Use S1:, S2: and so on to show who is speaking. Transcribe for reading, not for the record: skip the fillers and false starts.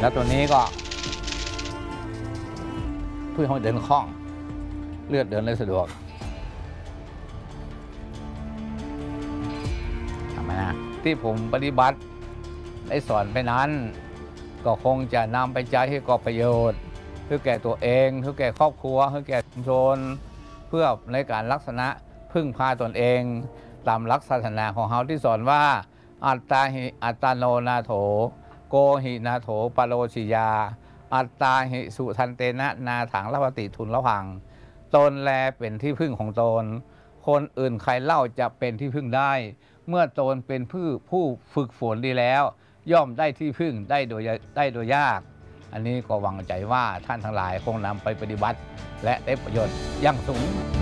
S1: แล้วตัวนี้ก็เพื่อให้เดินคล่องเลือดเดินได้สะดวกทำไมนะที่ผมปฏิบัติได้สอนไปนั้นก็คงจะนำไปใช้ให้ก่อประโยชน์เพื่อแก่ตัวเองเพื่อแก่ครอบครัวเพื่อแก่ชุมชนเพื่อในการลักษณะพึ่งพาตนเองตามหลักศาสนาของเขาที่สอนว่าอัตตาหิอัตตโนนาโถโกหินาโถปโรชิยาอัตตาหิสุทันเตนะนาถังละปฏิทุนละพังตนแลเป็นที่พึ่งของตนคนอื่นใครเล่าจะเป็นที่พึ่งได้เมื่อตนเป็นผู้ฝึกฝนดีแล้วย่อมได้ที่พึ่งได้โดยยากอันนี้ก็หวังใจว่าท่านทั้งหลายคงนำไปปฏิบัติและได้ประโยชน์อย่างสูง